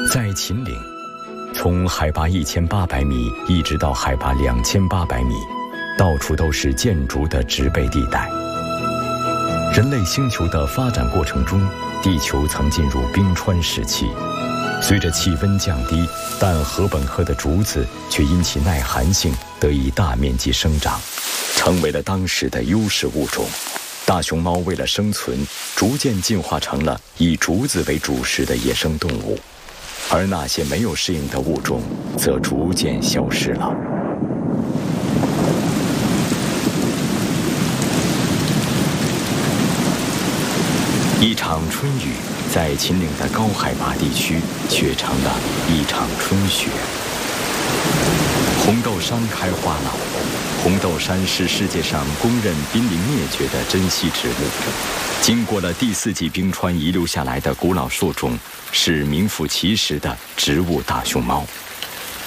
在秦岭，从海拔1800米一直到海拔2800米，到处都是建筑的植被地带。人类星球的发展过程中，地球曾进入冰川时期。随着气温降低，但禾本科的竹子却因其耐寒性得以大面积生长，成为了当时的优势物种。大熊猫为了生存，逐渐进化成了以竹子为主食的野生动物，而那些没有适应的物种则逐渐消失了。一场春雨在秦岭的高海拔地区却成了一场春雪。红豆杉开花了。红豆杉是世界上公认濒临灭绝的珍稀植物，经过了第4纪冰川遗留下来的古老树种，是名副其实的植物大熊猫。